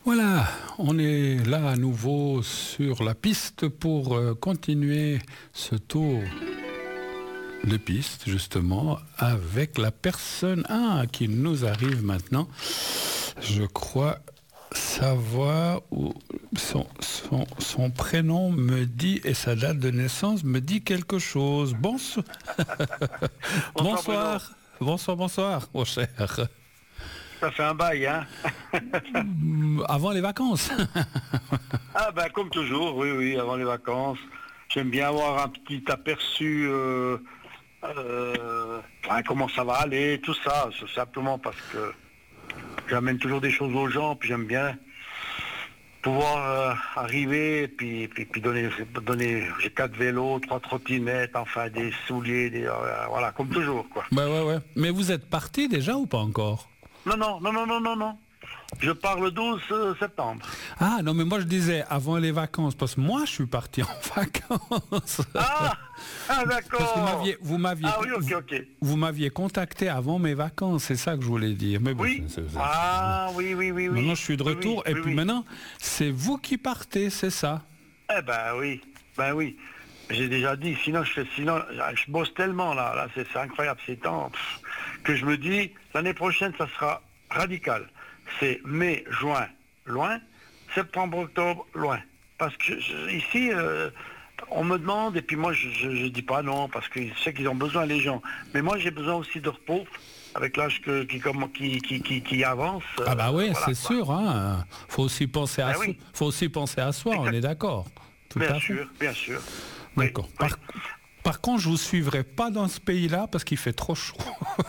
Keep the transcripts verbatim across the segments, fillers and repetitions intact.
Voilà, on est là à nouveau sur la piste pour euh, continuer ce tour de piste, justement, avec la personne ah, qui nous arrive maintenant. Je crois savoir où son, son, son prénom me dit et sa date de naissance me dit quelque chose. Bonsoir. Bonsoir. Bonsoir, bonsoir, mon cher. Ça fait un bail, hein. Avant les vacances. Ah ben comme toujours, oui, oui, avant les vacances. J'aime bien avoir un petit aperçu, euh, euh, hein, comment ça va aller, tout ça. C'est simplement parce que j'amène toujours des choses aux gens, puis j'aime bien pouvoir euh, arriver, puis, puis, puis donner, donner, j'ai quatre vélos, trois trottinettes, enfin des souliers, des, euh, voilà, comme toujours, quoi. Bah ouais, ouais. Mais vous êtes parti déjà ou pas encore? Non, non, non, non, non, non, non. Je pars le douze septembre. Ah non, mais moi je disais avant les vacances, parce que moi je suis parti en vacances. Ah, ah d'accord. Parce que vous m'aviez, vous m'aviez, ah oui, ok, ok. Vous m'aviez contacté avant mes vacances, c'est ça que je voulais dire. Mais bon, oui. c'est, c'est, ah oui, oui, oui, oui. Maintenant je suis de retour, oui, oui, et oui, puis oui. maintenant c'est vous qui partez, c'est ça? Eh ben oui, ben oui. J'ai déjà dit, sinon je fais, sinon je bosse tellement là, là c'est, c'est incroyable, c'est temps pff, que je me dis l'année prochaine ça sera radical. C'est mai, juin, loin, septembre, octobre, loin. Parce que je, ici, euh, on me demande, et puis moi je ne dis pas non, parce que je sais qu'ils ont besoin les gens. Mais moi j'ai besoin aussi de repos, avec l'âge que, qui, qui, qui, qui, qui avance. Ah bah oui, euh, voilà, c'est quoi. sûr, hein. Faut aussi penser à Ben soi. oui. Faut aussi penser à soi, Exact. on est d'accord. Tout bien à sûr, fait. bien sûr. D'accord. Oui, Par, oui. par contre, je vous suivrai pas dans ce pays-là parce qu'il fait trop chaud.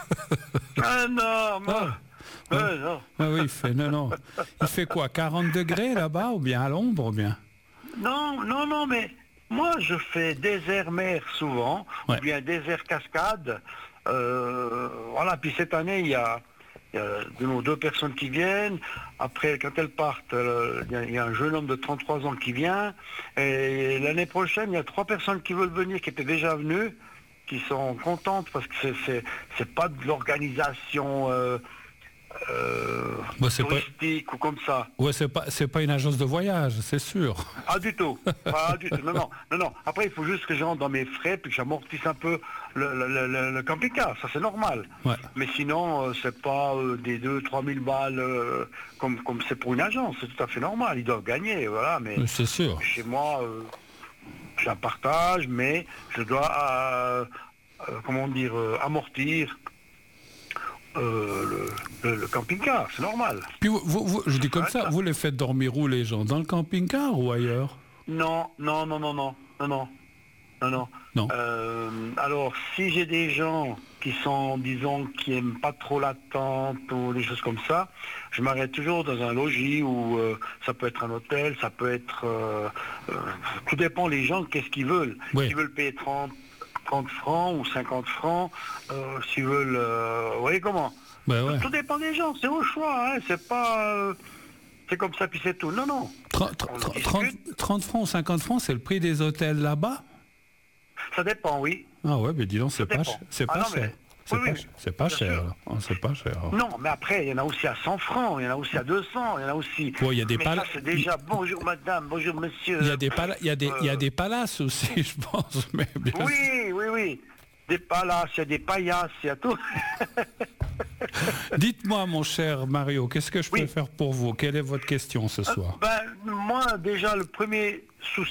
Ah non, moi. Ah. Euh, non. Ah oui, il fait, non, non. Il fait quoi, quarante degrés là-bas, ou bien à l'ombre, ou bien? non, non, non, mais moi je fais désert-mer souvent, Ouais. ou bien désert-cascade. Euh, voilà, puis cette année, il y a, il y a de nos deux personnes qui viennent. Après, quand elles partent, euh, il y a- il y, a un jeune homme de trente-trois ans qui vient. Et l'année prochaine, il y a trois personnes qui veulent venir, qui étaient déjà venues, qui sont contentes parce que c'est, c'est, c'est pas de l'organisation euh, euh, Bah, c'est pas- touristique ou comme ça. Ouais, c'est pas, c'est pas une agence de voyage, c'est sûr. Ah du tout, pas du tout. Non, non, non, non. Après, il faut juste que j'entre dans mes frais puis que j'amortisse un peu le, le, le, le camping-car. Ça, c'est normal. Ouais. Mais sinon, euh, c'est pas euh, des deux, trois mille balles euh, comme comme c'est pour une agence. C'est tout à fait normal. Ils doivent gagner, voilà. Mais C'est sûr. chez moi, euh, j'ai un partage, mais je dois, euh, euh, comment dire, euh, amortir. Euh, le, le, le camping-car, c'est normal. Puis vous, vous- vous- je dis comme Ouais, ça, ça. vous les faites dormir où les gens? Dans le camping-car ou ailleurs? Non, non, non, non, non, non, non, non, non. Non. Euh, alors, si j'ai des gens qui sont, disons, qui aiment pas trop l'attente ou des choses comme ça, je m'arrête toujours dans un logis ou euh, ça peut être un hôtel, ça peut être... euh, euh, tout dépend les gens, qu'est-ce qu'ils veulent. Oui. S'ils veulent payer trente, trente francs ou cinquante francs, euh, s'ils veulent... euh, vous voyez comment? Ben ouais. Tout dépend des gens, c'est au choix, hein, c'est pas... euh, c'est comme ça puis c'est tout. Non, non. trente, On trente, discute. trente francs ou cinquante francs, c'est le prix des hôtels là-bas? Ça dépend, oui. Ah ouais, mais dis donc, c'est Ça pas, dépend. cher. c'est Ah pas non, mais- cher. C'est oui, pas, oui, ch- c'est pas bien cher. sûr. là. Ah, c'est pas cher. Non, mais après, il y en a aussi à cent francs, il y en a aussi à deux cents, il y en a aussi... Ouais, il y a des mais pal- ça, c'est déjà bonjour madame, bonjour monsieur. Il y a des, pala- il y a des, il y a Euh, des palaces aussi, je pense. Mais bien sûr. Oui, oui, oui. Des palaces, il y a des paillasses, il y a tout. Dites-moi, mon cher Mario, qu'est-ce que je peux Oui. faire pour vous? Quelle est votre question ce soir? Ben, moi, déjà, le premier souci,